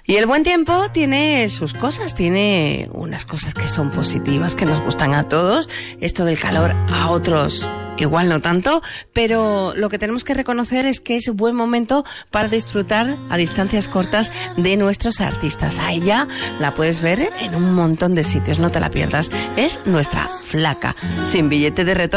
Y el buen tiempo tiene sus cosas, tiene unas cosas que son positivas, que nos gustan a todos. Esto del calor a otros igual no tanto, pero lo que tenemos que reconocer es que es un buen momento para disfrutar a distancias cortas de nuestros artistas. A ella la puedes ver en un montón de sitios, no te la pierdas. Es nuestra Flaca, sin billete de retorno.